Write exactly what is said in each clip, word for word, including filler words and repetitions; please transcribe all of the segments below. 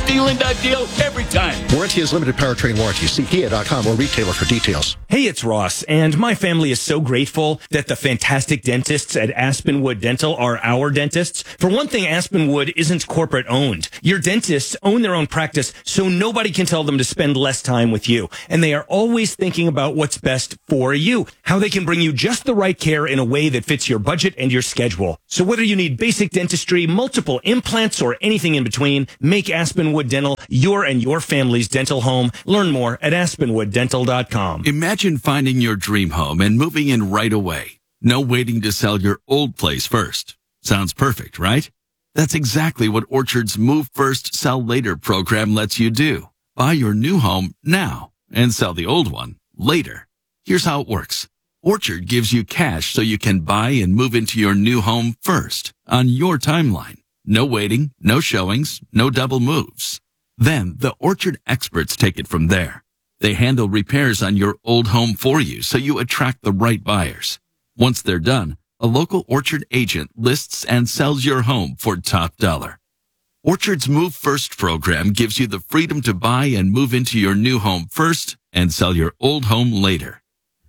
stealing that deal every time. Warranty is limited powertrain warranty. See Kia dot com or retailer for details. Hey, it's Ross, and my family is so grateful that the fantastic dentists at Aspenwood Dental are our dentists. For one thing, Aspenwood isn't corporate owned. Your dentists own their own practice, so nobody can tell them to spend less time with you. And they are always thinking about what's best for you, how they can bring you just the right care in a way that fits your budget and your schedule. So whether you need basic dentistry, multiple implants, or anything in between, make Aspenwood Dental your and your family's dental home. Learn more at aspenwood dental dot com. Imagine finding your dream home and moving in right away. No waiting to sell your old place first. Sounds perfect, right? That's exactly what Orchard's Move First, Sell Later program lets you do. Buy your new home now and sell the old one later. Here's how it works. Orchard gives you cash so you can buy and move into your new home first on your timeline. No waiting, no showings, no double moves. Then the Orchard experts take it from there. They handle repairs on your old home for you so you attract the right buyers. Once they're done, a local Orchard agent lists and sells your home for top dollar. Orchard's Move First program gives you the freedom to buy and move into your new home first and sell your old home later.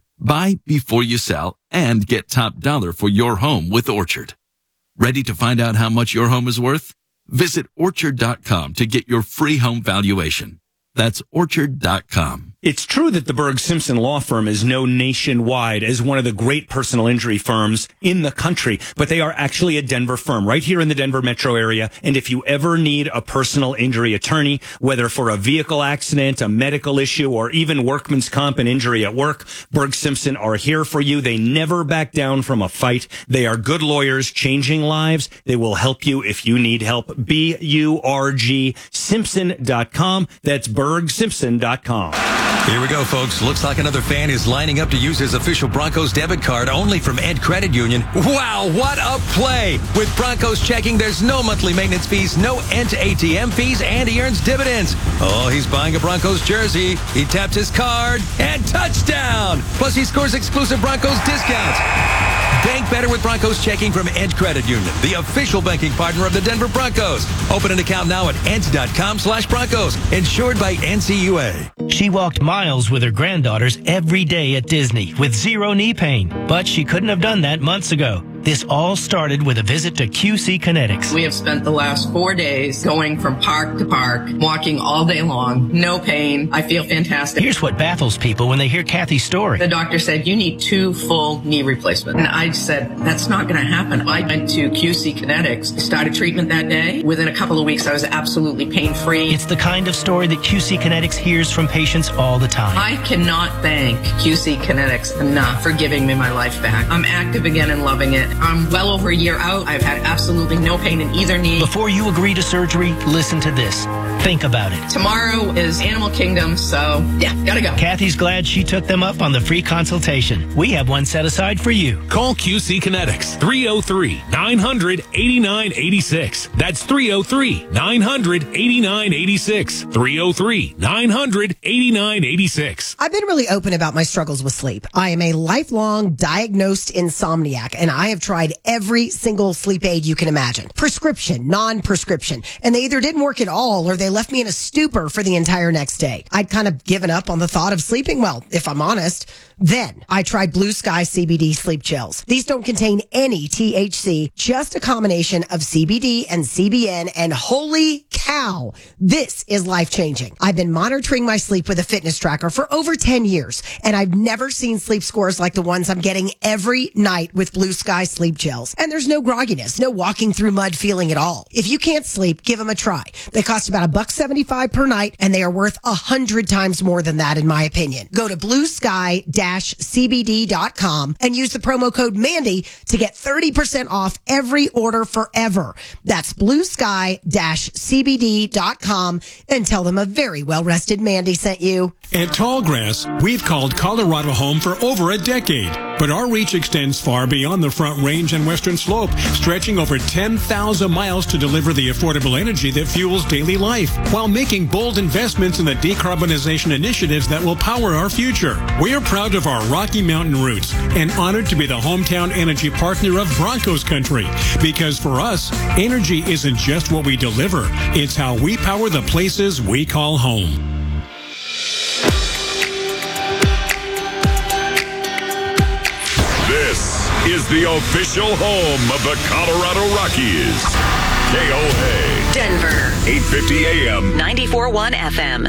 Buy before you sell and get top dollar for your home with Orchard. Ready to find out how much your home is worth? Visit orchard dot com to get your free home valuation. That's orchard dot com. It's true that the Berg Simpson Law Firm is known nationwide as one of the great personal injury firms in the country, but they are actually a Denver firm right here in the Denver metro area. And if you ever need a personal injury attorney, whether for a vehicle accident, a medical issue, or even workman's comp and injury at work, Berg Simpson are here for you. They never back down from a fight. They are good lawyers changing lives. They will help you if you need help. B U R G Simpson dot com. That's Berg Simpson dot com. Here we go, folks. Looks like another fan is lining up to use his official Broncos debit card only from Ed Credit Union. Wow, what a play! With Broncos checking, there's no monthly maintenance fees, no Ent A T M fees, and he earns dividends. Oh, he's buying a Broncos jersey. He taps his card, and touchdown! Plus, he scores exclusive Broncos discounts. Bank better with Broncos checking from Ed Credit Union, the official banking partner of the Denver Broncos. Open an account now at ent dot com slash Broncos. Insured by N C U A. She walked miles with her granddaughters every day at Disney with zero knee pain, but she couldn't have done that months ago. This all started with a visit to Q C Kinetics. We have spent the last four days going from park to park, walking all day long, no pain. I feel fantastic. Here's what baffles people when they hear Kathy's story. The doctor said, you need two full knee replacements. And I said, that's not going to happen. I went to Q C Kinetics, started treatment that day. Within a couple of weeks, I was absolutely pain-free. It's the kind of story that Q C Kinetics hears from patients all the time. I cannot thank Q C Kinetics enough for giving me my life back. I'm active again and loving it. I'm well over a year out. I've had absolutely no pain in either knee. Before you agree to surgery, listen to this. Think about it. Tomorrow is Animal Kingdom, so yeah, gotta go. Kathy's glad she took them up on the free consultation. We have one set aside for you. Call Q C Kinetics, three oh three, nine hundred, eighty-nine eighty-six. That's three oh three, nine hundred, eighty-nine eighty-six. three oh three, nine hundred, eighty-nine eighty-six. I've been really open about my struggles with sleep. I am a lifelong diagnosed insomniac, and I have tried every single sleep aid you can imagine. Prescription, non-prescription. And they either didn't work at all or they left me in a stupor for the entire next day. I'd kind of given up on the thought of sleeping well, if I'm honest. Then I tried Blue Sky C B D sleep gels. These don't contain any T H C, just a combination of C B D and C B N, and holy cow, this is life-changing. I've been monitoring my sleep with a fitness tracker for over ten years, and I've never seen sleep scores like the ones I'm getting every night with Blue Sky sleep gels. And there's no grogginess, no walking through mud feeling at all. If you can't sleep, give them a try. They cost about a buck seventy-five per night, and they are worth a hundred times more than that, in my opinion. Go to blue sky C B D dot com and use the promo code Mandy to get thirty percent off every order forever. That's blue sky C B D dot com and tell them a very well-rested Mandy sent you. At Tallgrass, we've called Colorado home for over a decade, but our reach extends far beyond the Front Range and Western Slope, stretching over ten thousand miles to deliver the affordable energy that fuels daily life, while making bold investments in the decarbonization initiatives that will power our future. We are proud to of our Rocky Mountain roots and honored to be the hometown energy partner of Broncos country. Because for us, energy isn't just what we deliver, it's how we power the places we call home. This is the official home of the Colorado Rockies. K O A. Denver. eight fifty A M. ninety-four point one F M.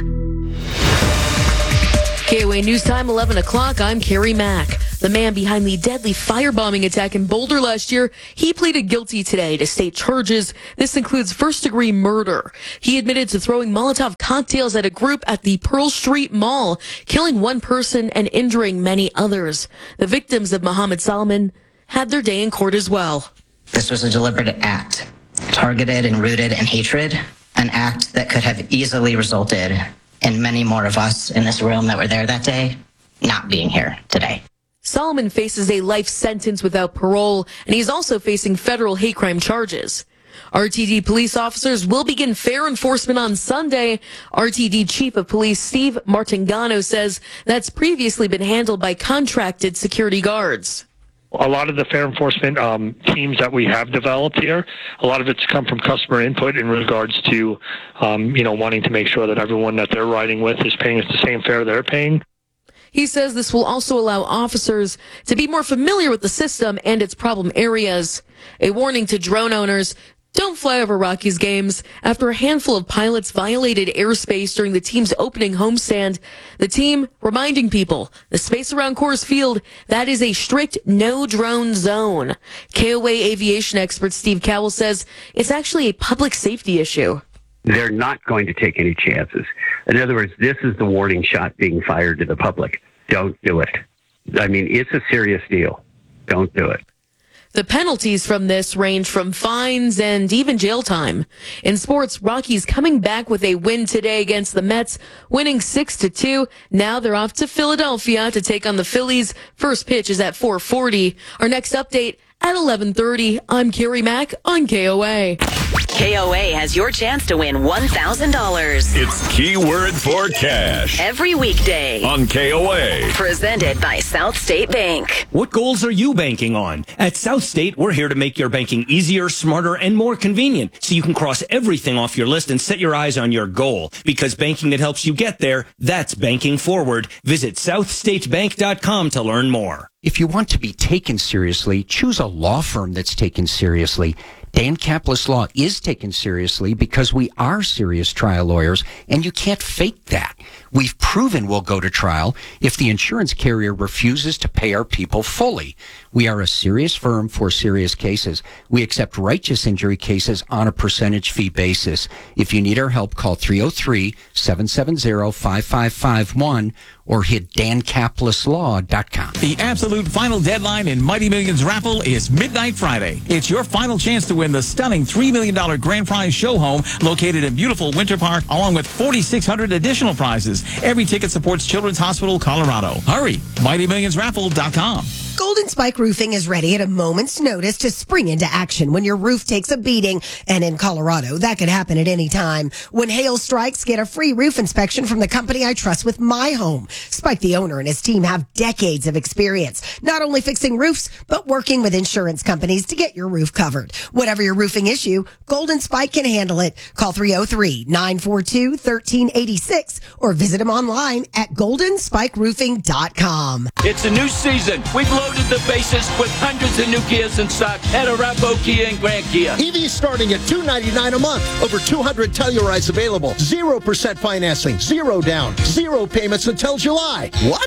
K O A News Time, eleven o'clock. I'm Carrie Mack. The man behind the deadly firebombing attack in Boulder last year, he pleaded guilty today to state charges. This includes first-degree murder. He admitted to throwing Molotov cocktails at a group at the Pearl Street Mall, killing one person and injuring many others. The victims of Muhammad Salman had their day in court as well. This was a deliberate act, targeted and rooted in hatred, an act that could have easily resulted in many more of us in this room that were there that day not being here today. Solomon faces a life sentence without parole, and he's also facing federal hate crime charges. R T D police officers will begin fair enforcement on Sunday. R T D Chief of Police Steve Martingano says that's previously been handled by contracted security guards. A lot of the fair enforcement um, teams that we have developed here, a lot of it's come from customer input in regards to, um, you know, wanting to make sure that everyone that they're riding with is paying us the same fare they're paying. He says this will also allow officers to be more familiar with the system and its problem areas. A warning to drone owners: don't fly over Rockies games. After a handful of pilots violated airspace during the team's opening homestand, the team reminding people the space around Coors Field, that is a strict no drone zone. K O A aviation expert Steve Cowell says it's actually a public safety issue. They're not going to take any chances. In other words, this is the warning shot being fired to the public. Don't do it. I mean, it's a serious deal. Don't do it. The penalties from this range from fines and even jail time. In sports, Rockies coming back with a win today against the Mets, winning six to two. Now they're off to Philadelphia to take on the Phillies. First pitch is at four forty. Our next update at eleven thirty. I'm Carrie Mack on K O A. K O A has your chance to win one thousand dollars. It's Keyword for Cash. Every weekday on K O A. Presented by South State Bank. What goals are you banking on? At South State, we're here to make your banking easier, smarter, and more convenient, so you can cross everything off your list and set your eyes on your goal. Because banking that helps you get there, that's banking forward. Visit south state bank dot com to learn more. If you want to be taken seriously, choose a law firm that's taken seriously. Dan Kaplis Law is taken seriously because we are serious trial lawyers, and you can't fake that. We've proven we'll go to trial if the insurance carrier refuses to pay our people fully. We are a serious firm for serious cases. We accept righteous injury cases on a percentage fee basis. If you need our help, call three oh three, seven seven zero, five five five one or hit dan kaplis law dot com. The absolute final deadline in Mighty Millions raffle is midnight Friday. It's your final chance to win the stunning three million dollars grand prize show home located in beautiful Winter Park, along with forty-six hundred additional prizes. Every ticket supports Children's Hospital Colorado. Hurry, mighty millions raffle dot com. Golden Spike Roofing is ready at a moment's notice to spring into action when your roof takes a beating. And in Colorado, that could happen at any time. When hail strikes, get a free roof inspection from the company I trust with my home. Spike, the owner, and his team have decades of experience, not only fixing roofs, but working with insurance companies to get your roof covered. Whatever your roofing issue, Golden Spike can handle it. Call three oh three, nine four two, one three eight six or visit them online at golden spike roofing dot com. It's a new season. We've loaded the bases with hundreds of new Kias in stock at Arapahoe Kia and Grand Kia. E Vs starting at two hundred ninety-nine dollars a month. Over two hundred Tellurides available. zero percent financing, zero down, zero payments until July. What?